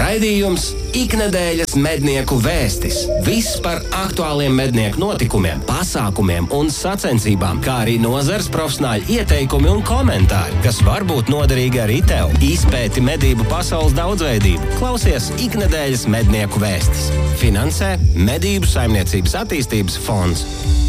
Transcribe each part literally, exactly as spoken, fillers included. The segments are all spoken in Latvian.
Raidījums Iknedēļas mednieku vēstis. Viss par aktuāliem mednieku notikumiem, pasākumiem un sacensībām, kā arī nozares profesionāļu ieteikumi un komentāri, kas var būt noderīgi arī tev. Izpēti medību pasaules daudzveidību. Klausies Iknedēļas mednieku vēstis. Finansē Medību saimniecības attīstības fonds.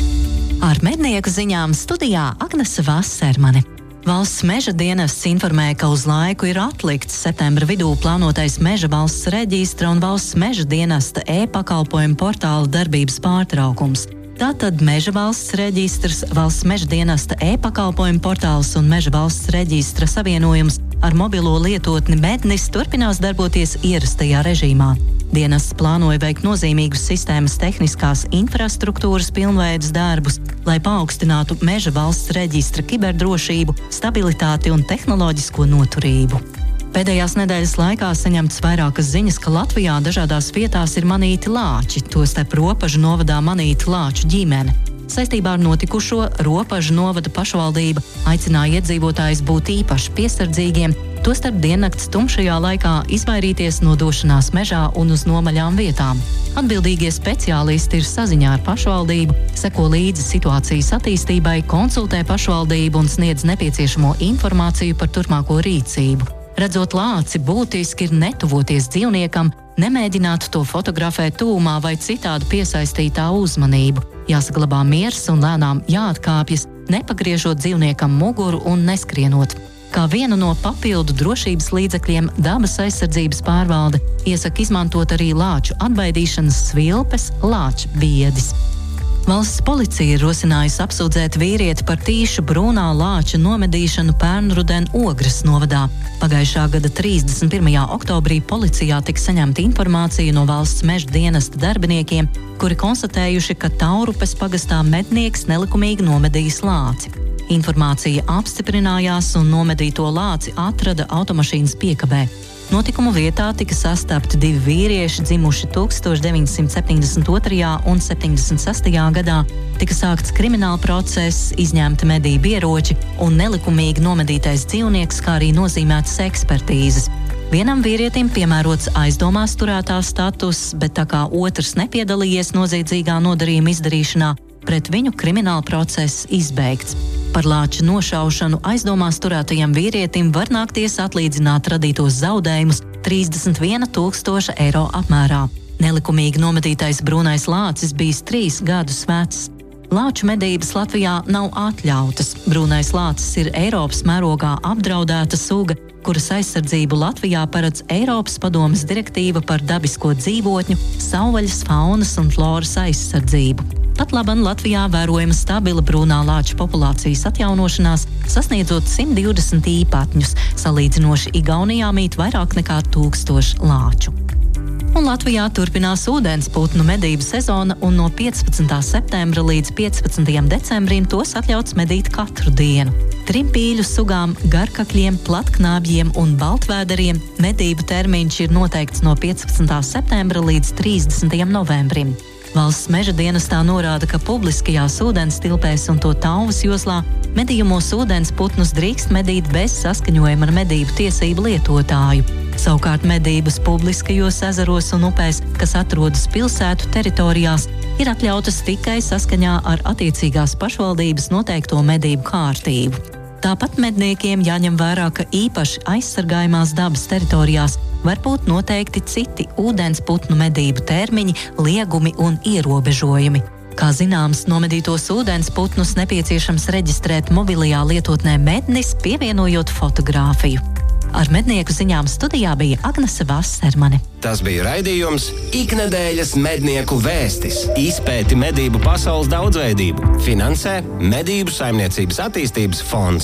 Ar mednieku ziņām studijā Agnese Vassermane. Valsts meža dienests informēja, ka uz laiku ir atlikts septembra vidū plānotais meža valsts reģistra un valsts meža dienesta e-pakalpojumu portāla darbības pārtraukums. Tātad meža valsts reģistrs, valsts meža dienesta e-pakalpojumu portāls un meža valsts reģistra savienojums ar mobilo lietotni Mednis turpinās darboties ierastajā režīmā. Dienests plānoja veikt nozīmīgus sistēmas tehniskās infrastruktūras pilnveidas darbus, lai paaugstinātu meža valsts reģistra kiberdrošību, stabilitāti un tehnoloģisko noturību. Pēdējās nedēļas laikā saņemts vairākas ziņas, ka Latvijā dažādās vietās ir manīti lāči, tostarp Ropažu novadā manīti lāču ģimene. Saistībā ar notikušo Ropažu novada pašvaldība aicināja iedzīvotājus būt īpaši piesardzīgiem, tostarp diennakts tumšajā laikā izvairīties no došanās mežā un uz nomaļām vietām. Atbildīgie speciālisti ir saziņā ar pašvaldību, seko līdzi situācijas attīstībai, konsultē pašvaldību un sniedz nepieciešamo informāciju par turpmāko rīcību. Redzot lāci, būtiski ir netuvoties dzīvniekam, nemēģināt to fotografēt tūmā vai citādi piesaistīt tā uzmanību. Jāsaglabā miers un lēnām jāatkāpjas, nepagriežot dzīvniekam muguru un neskrienot. Kā vienu no papildu drošības līdzekļiem dabas aizsardzības pārvalde iesaka izmantot arī lāču atbaidīšanas svilpes, lāču biedis. Valsts policija ir rosinājusi apsūdzēt vīrieti par tīšu brūnā lāča nomedīšanu Pērnruden Ogres novadā. Pagājušā gada trīsdesmit pirmajā oktobrī policijā tika saņemta informācija no valsts meža dienesta darbiniekiem, kuri konstatējuši, ka Taurupes pagastā mednieks nelikumīgi nomedījis lāci. Informācija apstiprinājās un nomedīto lāci atrada automašīnas piekabē. Notikumu vietā tika sastapti divi vīrieši dzimuši tūkstoš deviņsimt septiņdesmit otrajā un septiņdesmit sestajā gadā. Tika sākts krimināla process, izņemti medību ieroči un nelikumīgi nomedītais dzīvnieks, kā arī nozīmētas ekspertīzes. Vienam vīrietim piemērots aizdomās turētā status, bet tā kā otrs nepiedalījies noziedzīgā nodarījuma izdarīšanā, pret viņu krimināla process izbeigts. Par lāča nošaušanu aizdomās turētajam vīrietim var nākties atlīdzināt radītos zaudējumus trīsdesmit viena tūkstoša eiro apmērā. Nelikumīgi nomedītais brūnais lācis bijis trīs gadus vecs. Lāču medības Latvijā nav atļautas. Brūnais lācis ir Eiropas mērogā apdraudēta suga, kuras aizsardzību Latvijā paredz Eiropas padomes direktīva par dabisko dzīvotņu, savvaļas, faunas un floras aizsardzību. Patlaban Latvijā vērojama stabila brūnā lāča populācijas atjaunošanās, sasniedzot simt divdesmit īpatņus, salīdzinoši Igaunijā mīt vairāk nekā tūkstoši lāču. Un Latvijā turpinās ūdensputnu medību sezona, un no piecpadsmitā septembra līdz piecpadsmitajam decembrim tos atļauts medīt katru dienu. Trim pīļu sugām, garkakļiem, platknābjiem un baltvēderiem medību termiņš ir noteikts no piecpadsmitā septembra līdz trīsdesmitajam novembrim. Valsts meža dienestā norāda, ka publiskajās ūdens tilpēs un to Tauvas joslā medījumos ūdensputnus drīkst medīt bez saskaņojuma ar medību tiesību lietotāju. Savukārt medības publiskajos ezeros un upēs, kas atrodas pilsētu teritorijās, ir atļautas tikai saskaņā ar attiecīgās pašvaldības noteikto medību kārtību. Tāpat medniekiem jāņem vērā, ka īpaši aizsargājumās dabas teritorijās var būt noteikti citi ūdensputnu medību termiņi, liegumi un ierobežojumi. Kā zināms, nomedītos ūdensputnus nepieciešams reģistrēt mobilajā lietotnē Mednis, pievienojot fotogrāfiju. Ar mednieku ziņām studijā bija Agnese Vassermane. Tas bija raidījums Iknedēļas mednieku vēstis. Izpēti medību pasaules daudzveidību. Finansē Medību saimniecības attīstības fonds.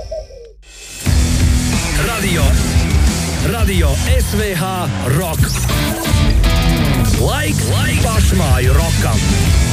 Radio, radio S V H Rock. Laiks, laiks pašmāju rokam.